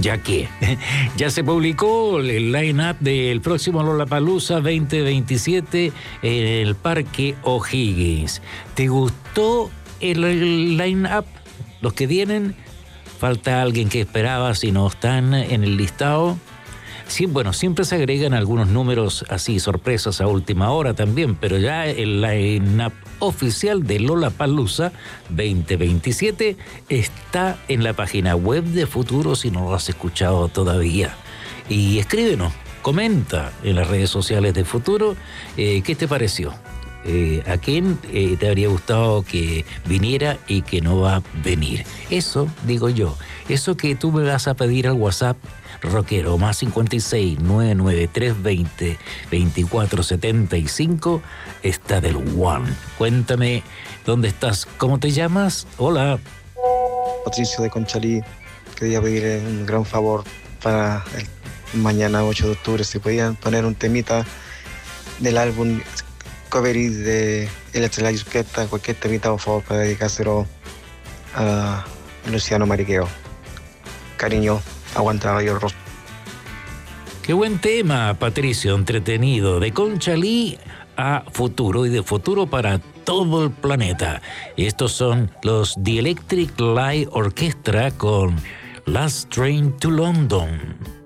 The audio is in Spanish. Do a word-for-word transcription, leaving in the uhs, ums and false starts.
ya que ya se publicó el line-up del próximo Lollapalooza veinte veintisiete en el Parque O'Higgins. ¿Te gustó el, el line-up? Los que vienen, falta alguien que esperabas y no están en el listado. Sí, bueno, siempre se agregan algunos números así, sorpresas a última hora también, pero ya el line-up oficial de Lollapalooza veinte veintisiete está en la página web de Futuro si no lo has escuchado todavía. Y escríbenos, comenta en las redes sociales de Futuro eh, qué te pareció. Eh, ¿A quién eh, te habría gustado que viniera y que no va a venir? Eso digo yo, eso que tú me vas a pedir al WhatsApp rockero, más cincuenta y seis, nueve nueve tres, veinte, veinticuatro setenta y cinco, está del One. Cuéntame, ¿dónde estás? ¿Cómo te llamas? Hola. Patricio de Conchalí, quería pedir un gran favor para el mañana ocho de octubre, si podían poner un temita del álbum Covery de Electric Light Orchestra, cualquier temita, por favor, para dedicárselo a Luciano Mariqueo. Cariño, aguantaba yo el rostro. Qué buen tema, Patricio, entretenido. De Conchalí a Futuro y de Futuro para todo el planeta. Estos son los The Electric Light Orchestra con Last Train to London.